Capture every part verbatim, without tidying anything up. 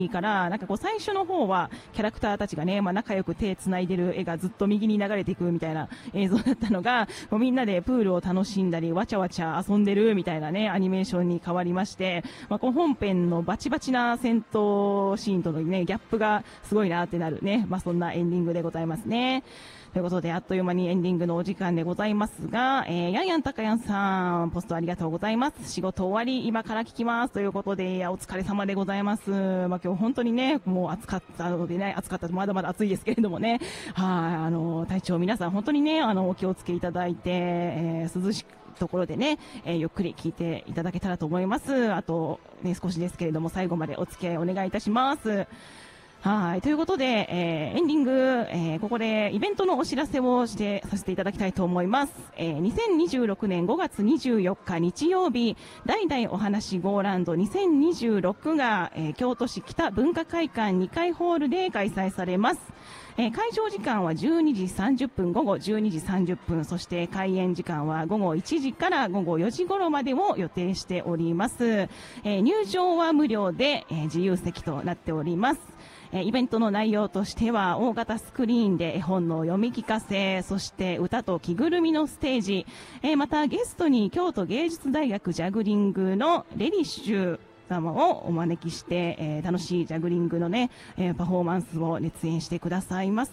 から、なんかこう最初の方はキャラクターたちがね、まあ仲良く手繋いでる絵がずっと右に流れていくみたいな映像だったのが、もうみんなでプールを楽しんだり、わちゃわちゃ遊んでるみたいなね、アニメーションに変わりまして、まあこの本編のバチバチな戦闘シーンとのね、ギャップがすごいなってなるね、まあそんなエンディングでございますね。ということで、あっという間にエンディングのお時間でございますが、えー、やんやんたかやんさん、ポストありがとうございます。仕事終わり、今から聞きます。ということで、いや、お疲れ様でございます。まあ、今日本当にね、もう暑かったのでね、暑かった、まだまだ暑いですけれどもね、はい、あの、体調皆さん本当にね、あの、お気をつけいただいて、えー、涼しく、ところでね、えー、ゆっくり聞いていただけたらと思います。あと、ね、少しですけれども、最後までお付き合いお願いいたします。はい。ということで、えー、エンディング、えー、ここでイベントのお知らせをしてさせていただきたいと思います。えー、にせんにじゅうろくねんごがつにじゅうよっか日曜日、代々お話ゴーランドにせんにじゅうろくが、えー、京都市北文化会館にかいホールで開催されます。えー、会場時間はじゅうにじさんじゅっぷん、午後じゅうにじさんじゅっぷん、そして開演時間は午後いちじから午後よじ頃までを予定しております。えー、入場は無料で、えー、自由席となっております。イベントの内容としては、大型スクリーンで絵本の読み聞かせ、そして歌と着ぐるみのステージ、またゲストに京都芸術大学ジャグリングのレリッシュ様をお招きして、えー、楽しいジャグリングのね、えー、パフォーマンスを熱演してくださいます。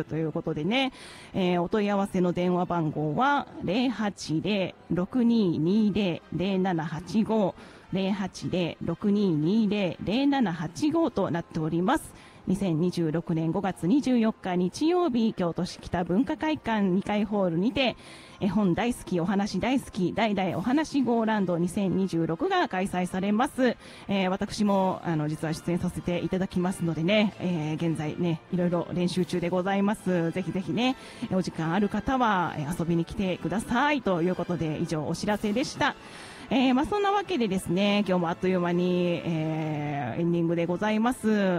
ということでね、えー、お問い合わせの電話番号は ゼロはちゼロ ろくにーにーゼロ ゼロななはちご ゼロはちゼロ ろくにーにーゼロ ゼロななはちごとなっております。にせんにじゅうろくねんごがつにじゅうよっか日曜日、京都市北文化会館にかいホールにて、絵本大好き、お話大好き、代々お話ゴーランドにせんにじゅうろくが開催されます。えー、私も、あの、実は出演させていただきますのでね、えー、現在ね、いろいろ練習中でございます。ぜひぜひね、お時間ある方は、遊びに来てください。ということで、以上お知らせでした。えー、まあ、そんなわけでですね、今日もあっという間に、えー、エンディングでございます。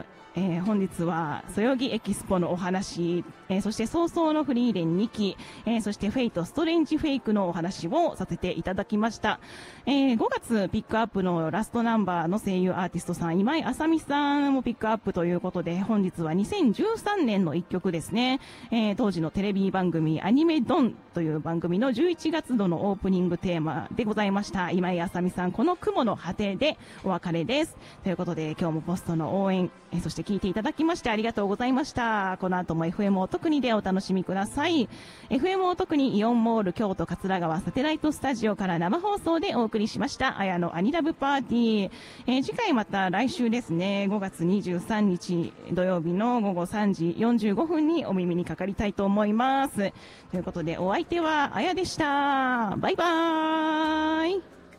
えー、本日は、そよぎエキスポのお話、えー、そして早々のフリーレンにき、えー、そしてフェイトストレンジフェイクのお話をさせていただきました。えー、ごがつピックアップのラストナンバーの声優アーティストさん、今井あさみさんをピックアップということで、本日はにせんじゅうさんねんの一曲ですね。えー、当時のテレビ番組アニメドンという番組のじゅういちがつどのオープニングテーマでございました。今井あさみさん、この雲の果てでお別れです。ということで、今日もポストの応援、えー、そして聞いていただきましてありがとうございました。この後も エフエム お得にでお楽しみください。エフエム お得にイオンモール京都桂川サテライトスタジオから生放送でお送りしました。あやのアニラブパーティー。えー、次回また来週ですね、ごがつにじゅうさんにち土曜日のごごさんじよんじゅうごふんにお耳にかかりたいと思います。ということでお相手はあやでした。バイバーイ。